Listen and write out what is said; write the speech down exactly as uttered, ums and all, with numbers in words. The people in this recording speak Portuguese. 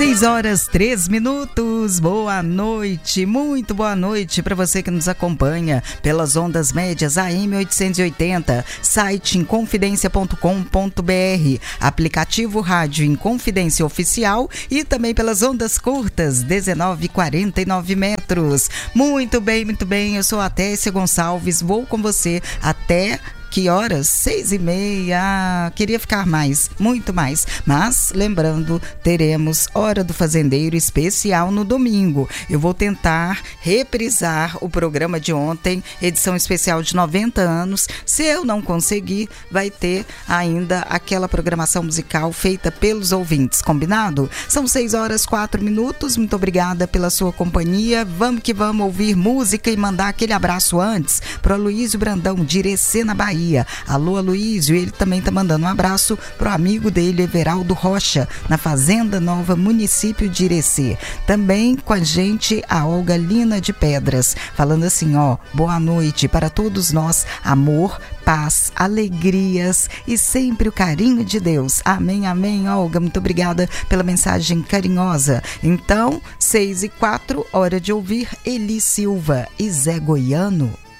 seis horas, três minutos. Boa noite, muito boa noite para você que nos acompanha pelas ondas médias A M oitocentos e oitenta, site inconfidência ponto com ponto b r, aplicativo rádio Inconfidência Oficial e também pelas ondas curtas, dezenove e quarenta e nove metros. Muito bem, muito bem, eu sou a Tessia Gonçalves, vou com você até... Que horas? Seis e meia. Queria ficar mais, muito mais. Mas, lembrando, teremos Hora do Fazendeiro especial no domingo. Eu vou tentar reprisar o programa de ontem, edição especial de noventa anos. Se eu não conseguir, vai ter ainda aquela programação musical feita pelos ouvintes, combinado? São seis horas, quatro minutos. Muito obrigada pela sua companhia. Vamos que vamos ouvir música e mandar aquele abraço antes para o Aloísio Brandão, de Irecê, na Bahia. Alô, Aloísio, ele também tá mandando um abraço pro amigo dele, Everaldo Rocha, na Fazenda Nova, município de Irecê. Também com a gente a Olga Lina de Pedras, falando assim, ó, boa noite para todos nós, amor, paz, alegrias e sempre o carinho de Deus. Amém, amém, Olga, muito obrigada pela mensagem carinhosa. Então, seis e quatro, hora de ouvir Eli Silva e Zé Goiano.